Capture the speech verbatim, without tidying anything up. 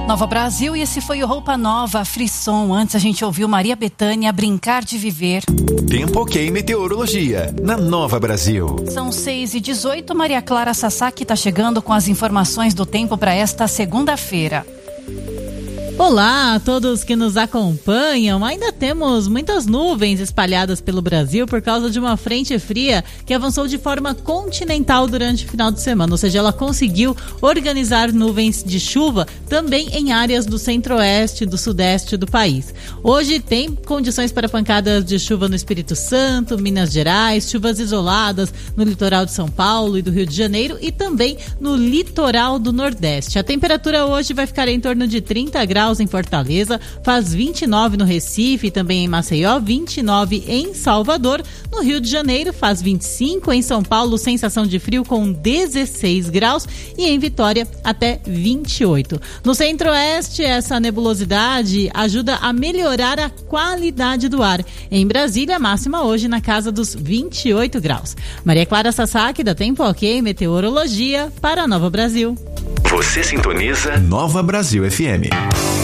Nova Brasil, e esse foi o Roupa Nova, Frisson. Antes a gente ouviu Maria Bethânia, Brincar de Viver. Tempo ok, meteorologia, na Nova Brasil. São seis e dezoito, Maria Clara Sasaki está chegando com as informações do tempo para esta segunda-feira. Olá a todos que nos acompanham. Ainda temos muitas nuvens espalhadas pelo Brasil por causa de uma frente fria que avançou de forma continental durante o final de semana, ou seja, ela conseguiu organizar nuvens de chuva também em áreas do centro-oeste e do sudeste do país. Hoje tem condições para pancadas de chuva no Espírito Santo, Minas Gerais, chuvas isoladas no litoral de São Paulo e do Rio de Janeiro e também no litoral do Nordeste. A temperatura hoje vai ficar em torno de trinta graus em Fortaleza, faz vinte e nove no Recife e também em Maceió, vinte e nove em Salvador. No Rio de Janeiro faz vinte e cinco, em São Paulo sensação de frio com dezesseis graus e em Vitória até vinte e oito. No Centro-Oeste, essa nebulosidade ajuda a melhorar a qualidade do ar. Em Brasília, a máxima hoje na casa dos vinte e oito graus. Maria Clara Sasaki, da Tempo Ok, Meteorologia, para a Nova Brasil. Você sintoniza Nova Brasil F M.